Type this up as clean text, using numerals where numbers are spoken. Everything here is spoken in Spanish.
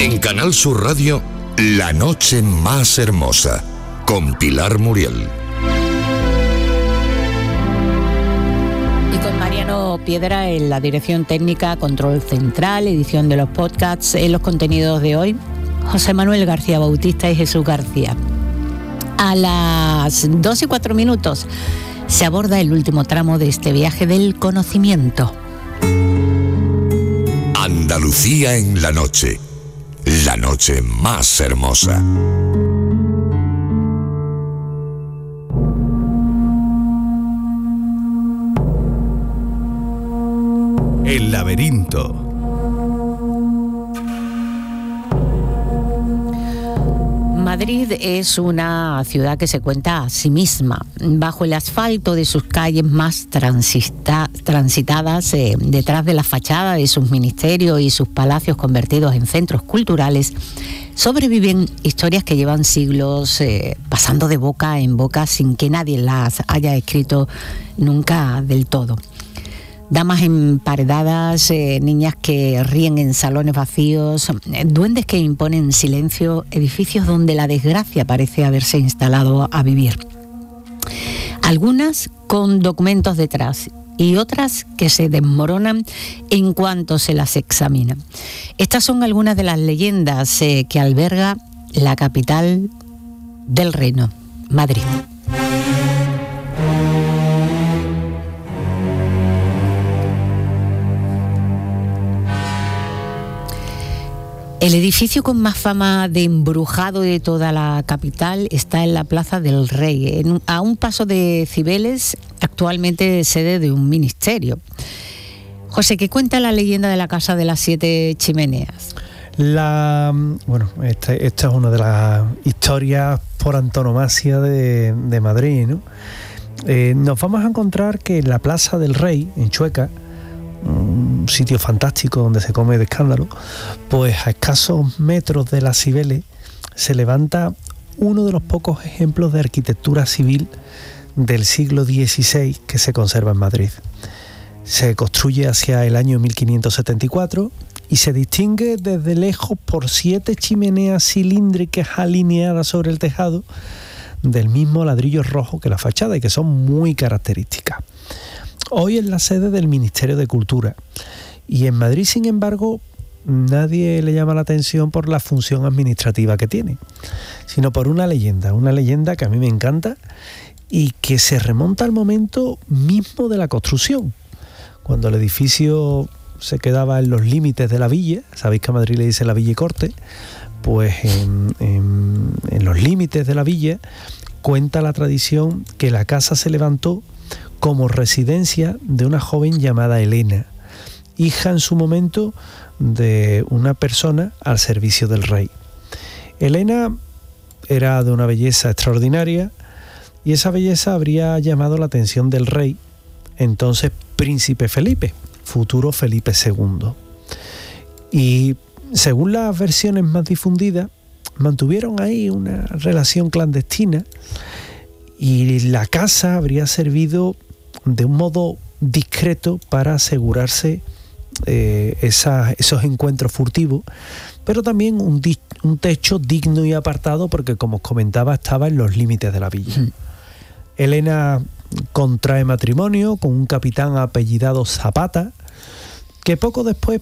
En Canal Sur Radio, La Noche Más Hermosa, con Pilar Muriel. Y con Mariano Piedra en la dirección técnica, control central, edición de los podcasts. En los contenidos de hoy, José Manuel García Bautista y Jesús García. A las 2:04 se aborda el último tramo de este viaje del conocimiento. Andalucía en la noche más hermosa. El laberinto. Madrid es una ciudad que se cuenta a sí misma. Bajo el asfalto de sus calles más transitadas, detrás de la fachada de sus ministerios y sus palacios convertidos en centros culturales, sobreviven historias que llevan siglos pasando de boca en boca sin que nadie las haya escrito nunca del todo. Damas emparedadas, niñas que ríen en salones vacíos, duendes que imponen silencio, edificios donde la desgracia parece haberse instalado a vivir. Algunas con documentos detrás y otras que se desmoronan en cuanto se las examina. Estas son algunas de las leyendas que alberga la capital del reino, Madrid. El edificio con más fama de embrujado de toda la capital está en la Plaza del Rey, a un paso de Cibeles, actualmente sede de un ministerio. José, ¿qué cuenta la leyenda de la Casa de las 7 Chimeneas? Esta es una de las historias por antonomasia de Madrid, ¿no? Nos vamos a encontrar que en la Plaza del Rey, en Chueca, un sitio fantástico donde se come de escándalo, pues a escasos metros de las Cibeles se levanta uno de los pocos ejemplos de arquitectura civil del siglo XVI que se conserva en Madrid. Se construye hacia el año 1574 y se distingue desde lejos por 7 chimeneas cilíndricas alineadas sobre el tejado del mismo ladrillo rojo que la fachada y que son muy características. Hoy es la sede del Ministerio de Cultura y en Madrid, sin embargo, nadie le llama la atención por la función administrativa que tiene, sino por una leyenda que a mí me encanta y que se remonta al momento mismo de la construcción, cuando el edificio se quedaba en los límites de la villa. Sabéis que a Madrid le dice la Villa y Corte, pues en los límites de la villa cuenta la tradición que la casa se levantó como residencia de una joven llamada Elena, hija en su momento de una persona al servicio del rey. Elena era de una belleza extraordinaria y esa belleza habría llamado la atención del rey, entonces príncipe Felipe, futuro Felipe II. Y según las versiones más difundidas, mantuvieron ahí una relación clandestina y la casa habría servido de un modo discreto para asegurarse esos encuentros furtivos, pero también un techo digno y apartado porque, como os comentaba, estaba en los límites de la villa. Elena contrae matrimonio con un capitán apellidado Zapata, que poco después